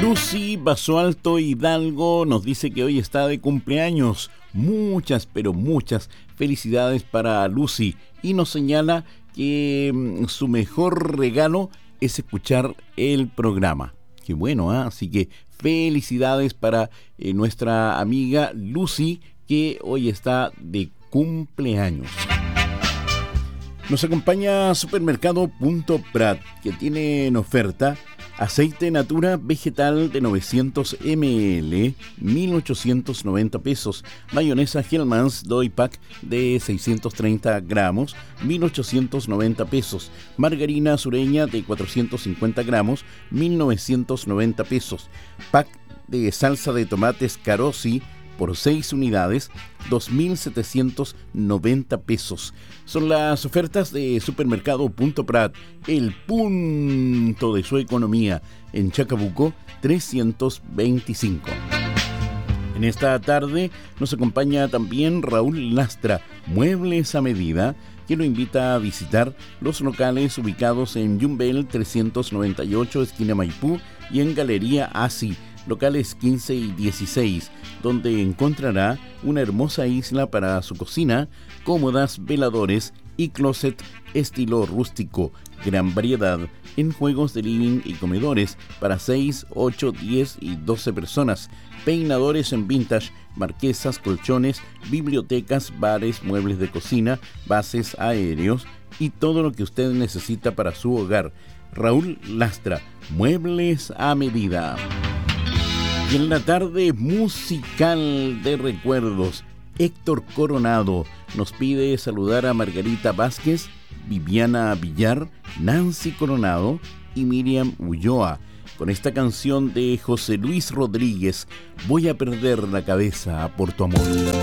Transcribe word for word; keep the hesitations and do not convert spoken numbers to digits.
Lucy Baso Alto Hidalgo nos dice que hoy está de cumpleaños. Muchas, pero muchas felicidades para Lucy. Y nos señala que mm, su mejor regalo es escuchar el programa. Qué bueno, ¿eh? Así que felicidades para eh, nuestra amiga Lucy, que hoy está de cumpleaños. Nos acompaña Supermercado Punto Prat, que tiene en oferta aceite Natura vegetal de novecientos mililitros, mil ochocientos noventa pesos. Mayonesa Hellmann's Doy Pack de seiscientos treinta gramos, mil ochocientos noventa pesos. Margarina sureña de cuatrocientos cincuenta gramos, mil novecientos noventa pesos. Pack de salsa de tomates Carosi por seis unidades, dos mil setecientos noventa pesos. Son las ofertas de Supermercado Punto Prat, el punto de su economía, en Chacabuco trescientos veinticinco. En esta tarde nos acompaña también Raúl Lastra, Muebles a Medida, que lo invita a visitar los locales ubicados en Yumbel trescientos noventa y ocho, esquina Maipú, y en Galería Asi, locales quince y dieciséis, donde encontrará una hermosa isla para su cocina, cómodas, veladores y closet estilo rústico, gran variedad en juegos de living y comedores para seis, ocho, diez y doce personas, peinadores en vintage, marquesas, colchones, bibliotecas, bares, muebles de cocina, bases aéreos y todo lo que usted necesita para su hogar. Raúl Lastra, Muebles a Medida. Y en la tarde musical de recuerdos, Héctor Coronado nos pide saludar a Margarita Vázquez, Viviana Villar, Nancy Coronado y Miriam Ulloa con esta canción de José Luis Rodríguez, Voy a perder la cabeza por tu amor.